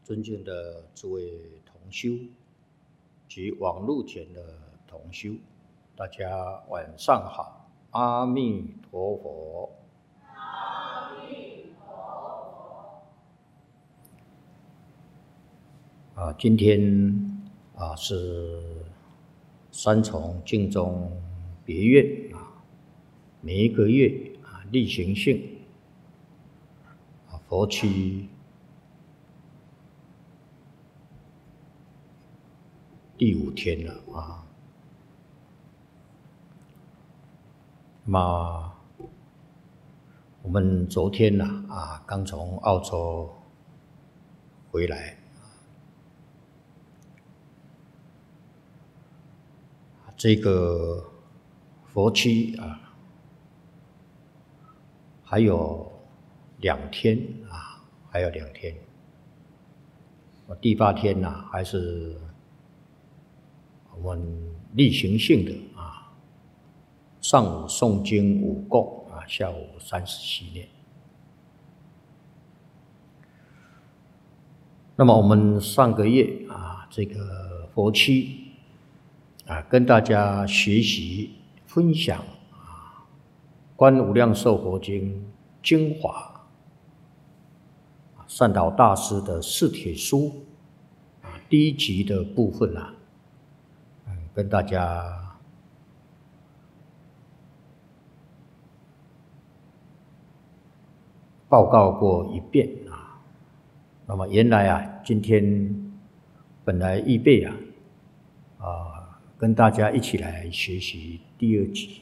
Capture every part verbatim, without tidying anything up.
尊敬的诸位同修及网络前的同修，大家晚上好，阿弥陀佛。 阿弥陀佛。 啊，今天啊是三重净宗别月啊，每一个月啊例行性啊佛期第五天了啊。那么我们昨天呢啊刚从澳洲回来，这个佛期啊还有两天啊，还有两天。第八天呢、啊，还是我们例行性的啊，上午诵经五供啊，下午三十系念。那么我们上个月啊，这个佛期啊，跟大家学习分享啊，《观无量寿佛经》精华，善导大师的四帖书啊，第一集的部分啊，嗯，跟大家报告过一遍啊。那么原来啊，今天本来预备啊，啊，跟大家一起来学习第二集。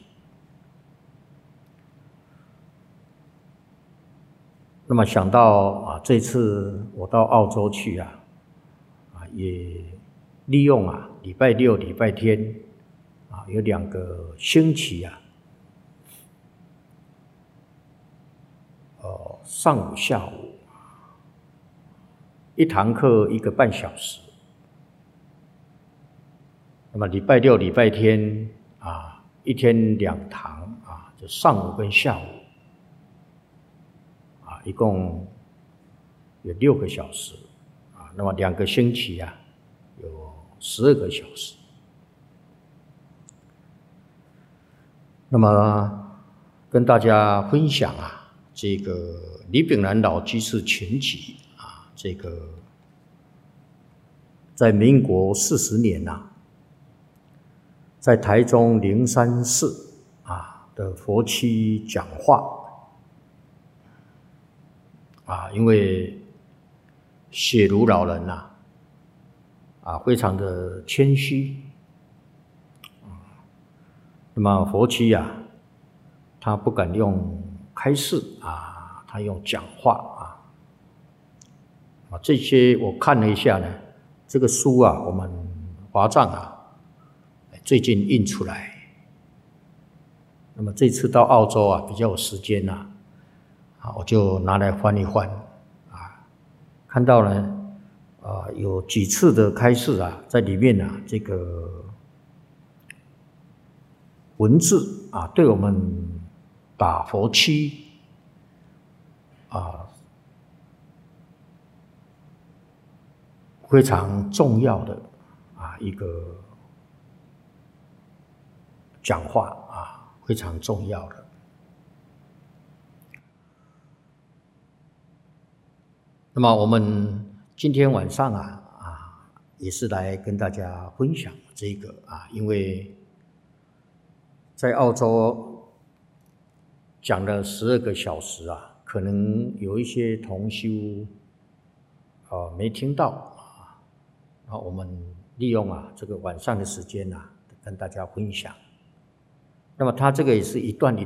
那么想到啊，这次我到澳洲去啊，啊，也利用啊礼拜六、礼拜天啊，有两个星期啊，呃，上午、下午一堂课一个半小时。那么礼拜六、礼拜天啊，一天两堂啊，就上午跟下午。一共有六个小时啊，那么两个星期啊，有十二个小时。那么跟大家分享啊，这个李炳南老居士全集啊，这个在民国四十年呐、啊，在台中灵山寺啊的佛期讲话。啊，因为写如老人呐、啊，啊，非常的谦虚，啊，那么佛期啊，他不敢用开示啊，他用讲话啊，啊，这些我看了一下呢，这个书啊，我们华藏啊，最近印出来，那么这次到澳洲啊，比较有时间呐、啊。啊，我就拿来翻一翻，啊，看到呢，啊，有几次的开示啊，在里面啊，这个文字啊，对我们打佛期啊非常重要的啊一个讲话啊，非常重要的。那么我们今天晚上啊啊，也是来跟大家分享这个啊，因为在澳洲讲了十二个小时啊，可能有一些同修啊没听到啊，然后我们利用啊这个晚上的时间啊，跟大家分享。那么它这个也是一段一